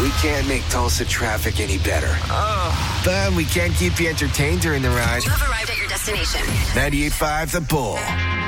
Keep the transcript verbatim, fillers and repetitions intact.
We can't make Tulsa traffic any better. Oh. But we can keep you entertained during the ride. You have arrived at your destination. ninety-eight point five The Bull.